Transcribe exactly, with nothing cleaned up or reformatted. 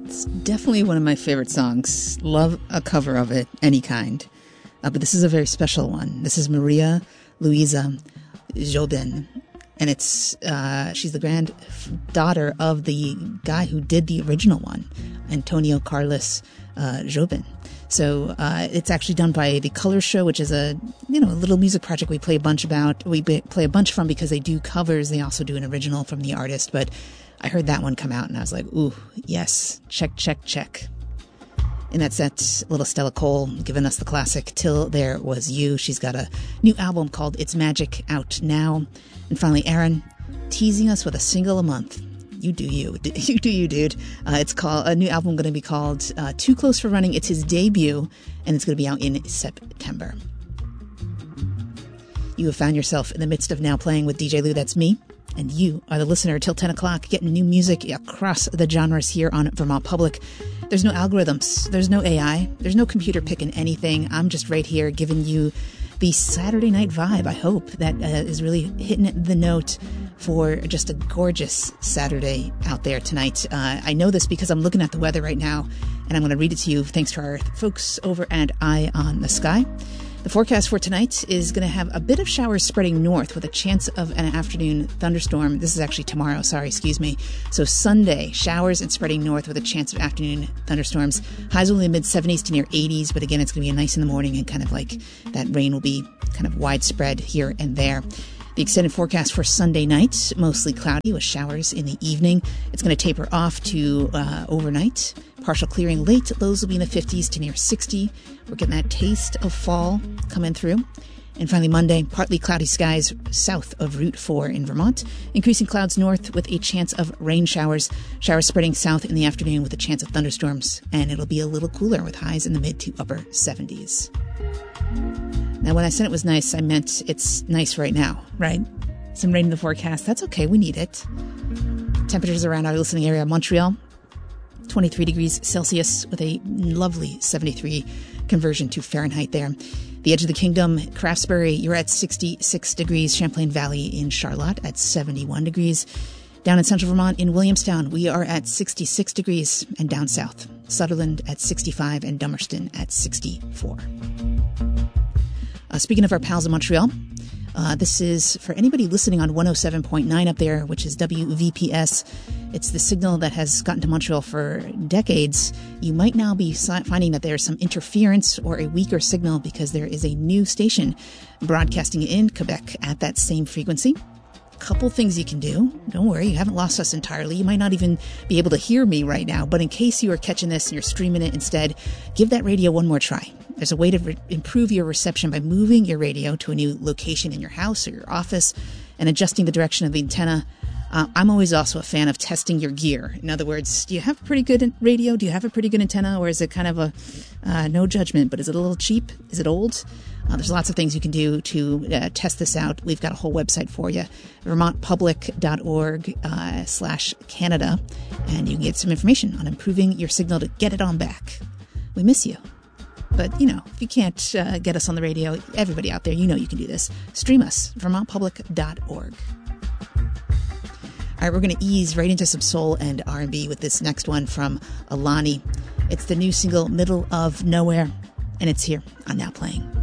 It's definitely one of my favorite songs. Love a cover of it, any kind. Uh, but this is a very special one. This is Maria Luisa Jobim. And it's uh, she's the granddaughter of the guy who did the original one, Antonio Carlos uh, Jobim. So uh, it's actually done by the Color Show, which is a you know a little music project we play a bunch about. We be, play a bunch from because they do covers. They also do an original from the artist. But I heard that one come out and I was like, ooh, yes, check, check, check. And that's that little Stella Cole giving us the classic Till There Was You. She's got a new album called It's Magic out now. And finally, Aaron teasing us with a single a month. You do you. You do you, dude. Uh, it's called a new album going to be called uh, Too Close for Running. It's his debut, and it's going to be out in September. You have found yourself in the midst of Now Playing with D J Lou. That's me. And you are the listener till ten o'clock, getting new music across the genres here on Vermont Public. There's no algorithms. There's no A I. There's no computer picking anything. I'm just right here giving you the Saturday night vibe, I hope, that uh, is really hitting the note for just a gorgeous Saturday out there tonight. Uh, I know this because I'm looking at the weather right now, and I'm going to read it to you thanks to our folks over at Eye on the Sky. The forecast for tonight is going to have a bit of showers spreading north with a chance of an afternoon thunderstorm. This is actually tomorrow, sorry, excuse me. So Sunday, showers and spreading north with a chance of afternoon thunderstorms. Highs will be in the mid seventies to near eighties, but again, it's going to be nice in the morning and kind of like that rain will be kind of widespread here and there. The extended forecast for Sunday night, mostly cloudy with showers in the evening. It's going to taper off to uh, overnight. Partial clearing late. Lows will be in the fifties to near sixty. We're getting that taste of fall coming through. And finally, Monday, partly cloudy skies south of Route four in Vermont. Increasing clouds north with a chance of rain showers. Showers spreading south in the afternoon with a chance of thunderstorms. And it'll be a little cooler with highs in the mid to upper seventies. Now, when I said it was nice, I meant it's nice right now, right? Some rain in the forecast. That's okay. We need it. Temperatures around our listening area, Montreal, twenty-three degrees Celsius with a lovely seventy-three conversion to Fahrenheit there. The edge of the kingdom, Craftsbury, you're at sixty-six degrees. Champlain Valley in Charlotte at seventy-one degrees. Down in central Vermont in Williamstown, we are at sixty-six degrees. And down south, Sutherland at sixty-five and Dummerston at sixty-four. Uh, speaking of our pals in Montreal, uh, this is for anybody listening on one oh seven point nine up there, which is W V P S. It's the signal that has gotten to Montreal for decades. You might now be finding that there's some interference or a weaker signal because there is a new station broadcasting in Quebec at that same frequency. Couple things you can do. Don't worry, you haven't lost us entirely. You might not even be able to hear me right now, but in case you are catching this and you're streaming it instead, give that radio one more try. There's a way to re- improve your reception by moving your radio to a new location in your house or your office and adjusting the direction of the antenna. Uh, I'm always also a fan of testing your gear. In other words, do you have a pretty good radio? Do you have a pretty good antenna? Or is it kind of a, uh, no judgment, but is it a little cheap? Is it old? Uh, there's lots of things you can do to uh, test this out. We've got a whole website for you, vermontpublic.org uh, slash Canada, and you can get some information on improving your signal to get it on back. We miss you. But, you know, if you can't uh, get us on the radio, everybody out there, you know you can do this. Stream us, vermont public dot org. All right, we're going to ease right into some soul and R and B with this next one from Alani. It's the new single, Middle of Nowhere, and it's here on Now Playing.